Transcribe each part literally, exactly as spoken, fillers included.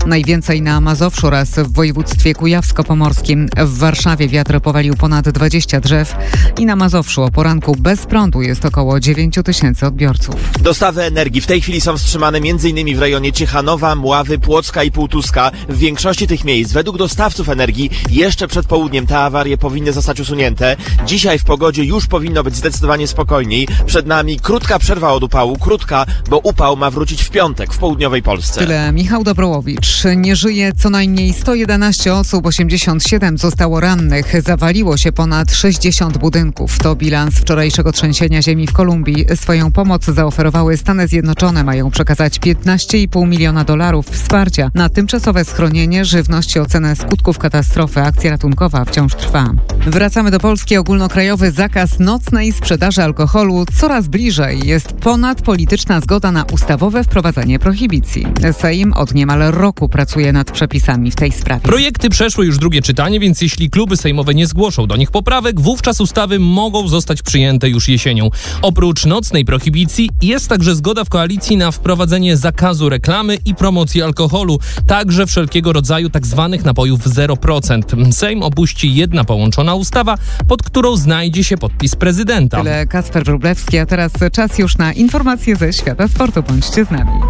Najwięcej na Mazowszu oraz w województwie kujawsko-pomorskim. W Warszawie wiatr powalił ponad dwadzieścia drzew i na Mazowszu o poranku bez prądu jest około dziewięć tysięcy odbiorców. Dostawy energii w tej chwili są wstrzymane m.in. w rejonie Ciechanowa, Mławy, Płocka i Półtuska. W większości tych miejsc według dostawców energii jeszcze przed południem te awarie powinny zostać usunięte. Dzisiaj w pogodzie już powinno być zdecydowanie spokojniej. Przed nami krótka przerwa od upału, krótka, bo upał ma wrócić w piątek w południowej Polsce. Tyle Michał Dobrołowicz. Nie żyje co najmniej sto jedenaście osób, osiemdziesiąt siedem zostało rannych. Zawaliło się ponad sześćdziesiąt budynków. To bilans wczorajszego trzęsienia ziemi w Kolumbii. Swoją pomoc zaoferowały Stany Zjednoczone. Mają przekazać piętnaście i pół miliona dolarów wsparcia na tymczasowe schronienie, żywność i ocenę skutków katastrofy. Akcja ratunkowa wciąż trwa. Wracamy do Polski. Ogólnokrajowy zakaz nocnej sprzedaży alkoholu coraz bliżej. Jest ponadpolityczna zgoda na ustawowe wprowadzenie prohibicji. Sejm od niemal roku pracuje nad przepisami w tej sprawie. Projekty przeszły już drugie czytanie, więc jeśli kluby sejmowe nie zgłoszą do nich poprawek, wówczas ustawy mogą zostać przyjęte już jesienią. Oprócz nocnej prohibicji jest także zgoda w koalicji na wprowadzenie zakazu reklamy i promocji alkoholu, także wszelkiego rodzaju tzw. napojów zero procent. Sejm opuści jedna połączona ustawa, pod którą znajdzie się podpis prezydenta. Tyle Kacper Wróblewski, a teraz czas już na informacje ze świata sportu. Bądźcie z nami.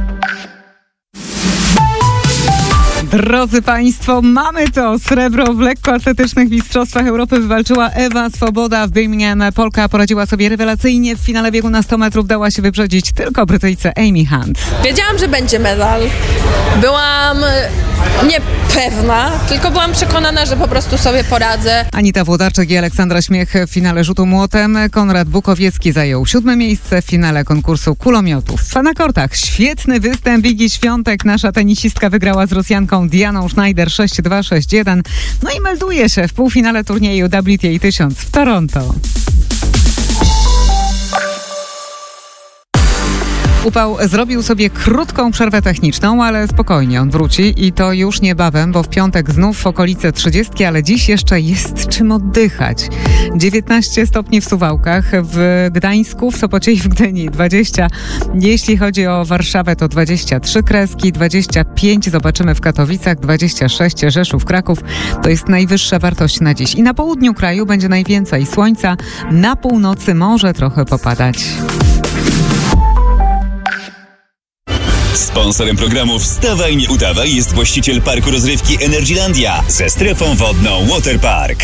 Drodzy Państwo, mamy to! Srebro w lekkoatletycznych Mistrzostwach Europy wywalczyła Ewa Swoboda. W Birmingham Polka poradziła sobie rewelacyjnie. W finale biegu na sto metrów dała się wyprzedzić tylko Brytyjce Amy Hunt. Wiedziałam, że będzie medal. Byłam niepewna, tylko byłam przekonana, że po prostu sobie poradzę. Anita Włodarczyk i Aleksandra Śmiech w finale rzutu młotem. Konrad Bukowiecki zajął siódme miejsce w finale konkursu kulomiotów. A na kortach świetny występ Igi Świątek. Nasza tenisistka wygrała z Rosjanką Dianą Schneider sześć dwa sześć jeden. No i melduje się w półfinale turnieju W T A tysiąc w Toronto. Upał zrobił sobie krótką przerwę techniczną, ale spokojnie, on wróci i to już niebawem, bo w piątek znów w okolice trzydziestki, ale dziś jeszcze jest czym oddychać. dziewiętnaście stopni w Suwałkach, w Gdańsku, w Sopocie i w Gdyni dwadzieścia. Jeśli chodzi o Warszawę, to dwadzieścia trzy kreski, dwadzieścia pięć zobaczymy w Katowicach, dwadzieścia sześć Rzeszów, Kraków. To jest najwyższa wartość na dziś. I na południu kraju będzie najwięcej słońca, na północy może trochę popadać. Sponsorem programu Wstawaj, nie udawaj jest właściciel parku rozrywki Energylandia ze strefą wodną Waterpark.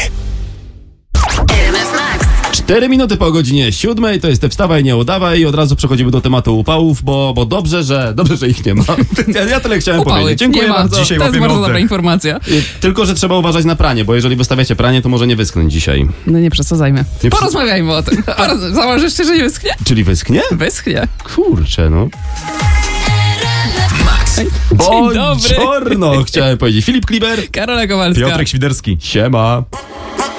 Cztery minuty po godzinie siódmej, to jest te Wstawaj, nie udawaj i od razu przechodzimy do tematu upałów, bo, bo dobrze, że dobrze, że ich nie ma. Ja, ja tyle chciałem Upały. powiedzieć. Dziękuję nie ma. bardzo. Dzisiaj to jest bardzo dobra informacja. Tylko, że trzeba uważać na pranie, bo jeżeli wystawiacie pranie, to może nie wyschnąć dzisiaj. No nie przesadzajmy. Nie Porozmawiajmy o tym. Poroz... Założysz się, że nie wyschnie? Czyli wyschnie? Wyschnie. Kurczę, no. Buongiorno, chciałem powiedzieć. Filip Kliber, Karola Kowalska, Piotrek Świderski. Siema.